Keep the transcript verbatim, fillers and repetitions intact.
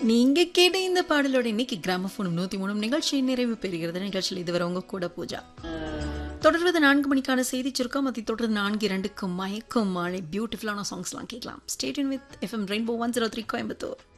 நீங்க கேட்ட இந்த பாடலோட இன்னைக்கு கிராமபோனும் நூத்தி மூணு நிகழ்ச்சி நிறைவு பெறுகிறது. நிகழ்ச்சியில் இதுவரை உங்க கூட பூஜா. தொடர்வது நான்கு மணிக்கான செய்தி சுருக்கம். அதை தொடர்ந்து நான்கு இரண்டுக்கு மயக்கும் மாலை பியூட்டிஃபுல்லான சாங்ஸ்லாம் கேட்கலாம். Stay tune with FM rainbow one zero three Coimbatore.